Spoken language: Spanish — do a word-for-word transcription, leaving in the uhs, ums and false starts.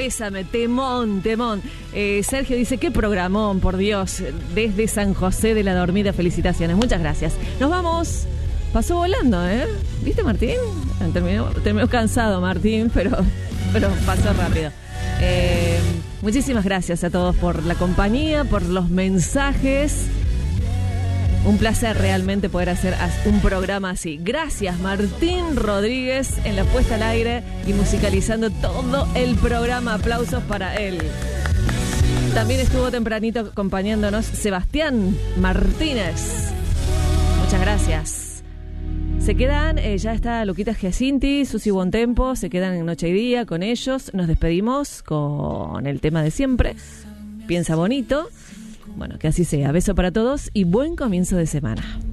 Bésame, temón, temón. Eh, Sergio dice, qué programón, por Dios, desde San José de la Dormida, felicitaciones, muchas gracias. Nos vamos, pasó volando, ¿eh? ¿Viste, Martín? Terminó, terminó cansado, Martín, pero, pero pasó rápido. Eh, muchísimas gracias a todos por la compañía, por los mensajes. Un placer realmente poder hacer un programa así. Gracias, Martín Rodríguez, en la puesta al aire y musicalizando todo el programa. Aplausos para él. También estuvo tempranito acompañándonos Sebastián Martínez. Muchas gracias. Se quedan, eh, ya está Luquita Giacinti, Susi Bontempo, se quedan en Noche y Día con ellos. Nos despedimos con el tema de siempre. Piensa bonito. Bueno, que así sea. Beso para todos y buen comienzo de semana.